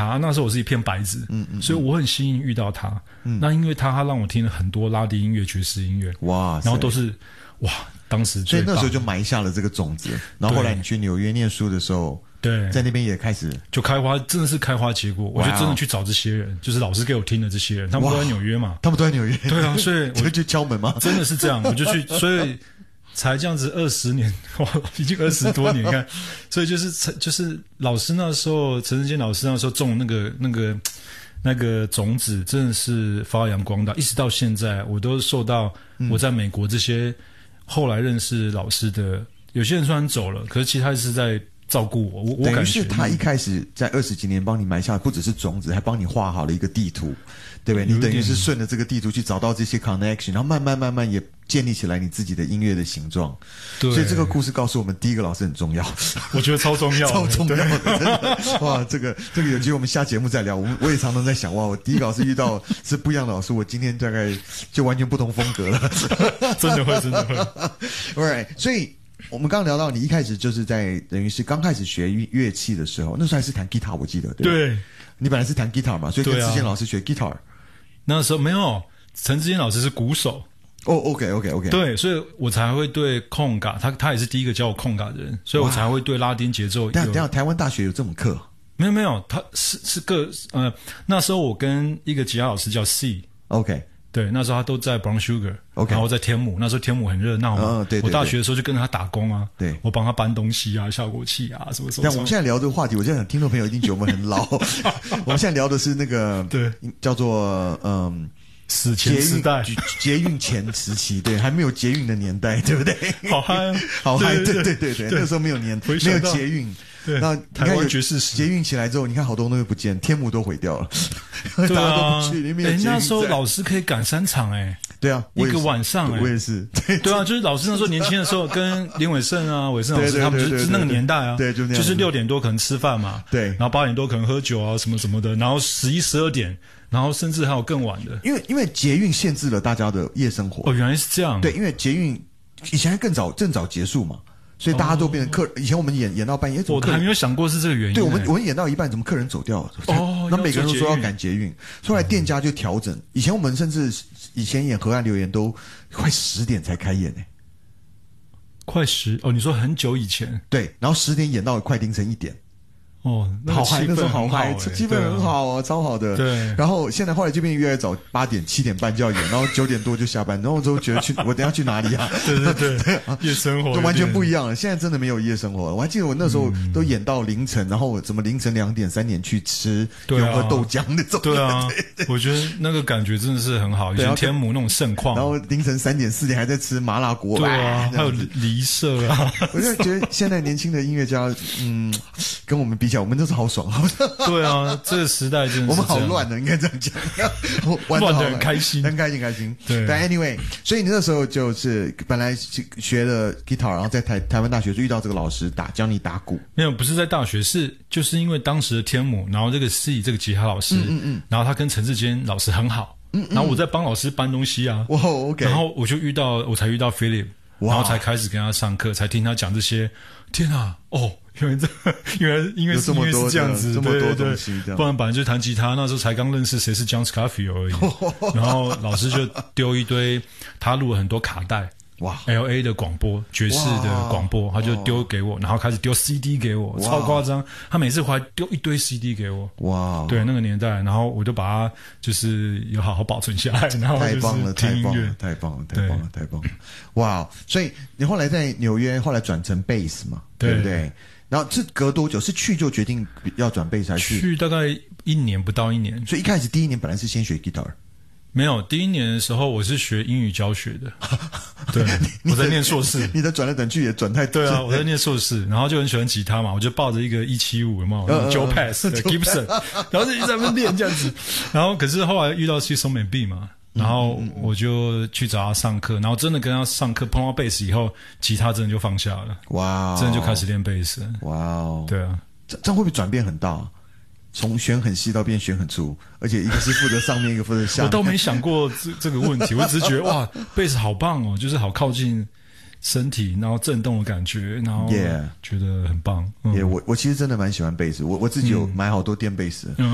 他，那时候我是一片白纸，所以我很幸运遇到他。那因为他让我听了很多拉丁音乐、爵士音乐，哇，然后都是当时所以那时候就埋下了这个种子。然后后来你去纽约念书的时候，对，在那边也开始就开花，真的是开花结果。我就真的去找这些人，就是老师给我听的这些人，他们都在纽约嘛， 他们都在纽约， 对啊，所以我就去敲门嘛， 真的是这样，我就去，所以才这样子20年，哇，已经20多年，你看，所以就是老师那时候，陈志坚老师那时候种那个种子，真的是发扬光大，一直到现在，我都受到我在美国这些后来认识老师的，有些人虽然走了，可是其实他是在照顾我，我感觉等于是他一开始在20几年帮你埋下，不只是种子，还帮你画好了一个地图，对不对？你等于是顺着这个地图去找到这些 connection， 然后慢慢也建立起来你自己的音乐的形状。对，所以这个故事告诉我们，第一个老师很重要， 我觉得超重要， 超重要的，真的。哇，这个有机会我们下节目再聊。我也常常在想，哇，我第一个老师遇到是不一样的老师，我今天大概就完全不同风格了， 真的会。 Alright， 所以。我们刚刚聊到，你一开始就是在等于是刚开始学乐器的时候，那时候还是弹吉他，我记得。对，你本来是弹吉他嘛，所以跟志坚老师学吉他。 那时候没有，陈志坚老师是鼓手。 哦 ，OK。 对，所以我才会对空嘎，他也是第一个教我空嘎的人，所以我才会对拉丁节奏。 等下，台湾大学有这门课？ 没有，他是那时候我跟一个吉他老师叫 C。OK。对，那时候他都在 Brown Sugar， 然后在天母，那时候天母很热闹嘛。对，我大学的时候就跟着他打工啊。对，我帮他搬东西啊，效果器啊，什么。 但我们现在聊这个话题，我现在想听众朋友一定觉得我们很老。我们现在聊的是那个对，叫做史前时代， 捷运前时期，对，还没有捷运的年代，对不对？ 好嗨， 好嗨，对，那时候没有捷运。 对， 那台湾爵士史捷运起来之后，你看好多东西不见，天幕都毁掉了， 对啊， 大家都不去，里面那时候老师可以赶3场对啊， 一个晚上我也是， 对啊，就是老师那时候年轻的时候，跟林伟盛啊、伟盛老师他们就是那个年代啊， 对， 就是6点多可能吃饭嘛，对，然后8点多可能喝酒啊什么的，然后11、12点，然后甚至还有更晚的， 因为捷运限制了大家的夜生活。 哦，原来是这样。 对，因为捷运以前还更早结束嘛。所以大家都变成客人。以前我们演到半夜， 我还没有想过是这个原因。 对，我们演到一半，怎么客人走掉了？那每个人都说要赶捷运，后来店家就调整。以前我们甚至以前演河岸留言都快10点才开演快10你说很久以前？ 对，然后10点演到快凌晨1点。 哦， 好嗨，那时候好嗨，气氛很好啊，超好的。对，然后现在后来就变越来越早，8点、7点半就要演，然后9点多就下班，然后我都觉得我等一下去哪里啊？ 对，夜生活就完全不一样了。现在真的没有夜生活了。我还记得我那时候都演到凌晨，然后我怎么凌晨2点、3点去吃永和豆浆那种。 对啊，我觉得那个感觉真的是很好。以前天母那种盛况， 然后凌晨3点、4点还在吃麻辣锅。 对啊，还有梨色啊。 我就觉得现在年轻的音乐家，跟我们比起来，我们都是好爽。 对啊，这个时代真的是我们好乱的，应该这样讲， 玩得很开心， 很开心。 对， 但 anyway， 所以你那时候就是本来学了 guitar， 然后在台湾大学就遇到这个老师教你打鼓。 没有，不是在大学，就是因为当时的天母，然后这个 C 这个吉他老师，然后他跟陈志坚老师很好，然后我在帮老师搬东西啊，然后我才遇到 Philip， 然后才开始跟他上课，才听他讲这些。天啊，原来音乐是这样子， 这么多东西， 不然本来就弹吉他，那时候才刚认识谁是 John Scofield 而已。然后老师就丢一堆，他录了很多卡带，哇 ，LA 的广播，爵士的广播，他就丢给我，然后开始丢 CD 给我，超夸张。他每次回来丢一堆 CD 给我，哇，对那个年代，然后我就把它就是有好好保存下来，然后就是听音乐， 太棒了，哇！所以你后来在纽约，后来转成贝斯嘛，对不对？然后这隔多久？是去就决定要转贝斯，还是去大概不到1年？ 所以一开始第1年本来是先学 guitar。 没有，第1年的时候我是学英语教学的，对，我在念硕士。 你的转来转去也转太多。 对啊，我在念硕士，然后就很喜欢吉他嘛，我就抱着一个175，有没有？Joe Pass 的 Gibson， 然后就一直在那边练这样子。然后可是后来遇到 C 松美 B 嘛，然后我就去找他上课，然后真的跟他上课碰到贝斯以后，吉他真的就放下了。哇，真的就开始练贝斯。哇哦，对啊， 这样会不会转变很大？从弦很细到变弦很粗，而且一个是负责上面，一个负责下面。 我都没想过这个问题，我只是觉得哇，贝斯好棒哦，就是好靠近身体，然后震动的感觉，然后觉得很棒。 我其实真的蛮喜欢贝斯，我自己有买好多电贝斯。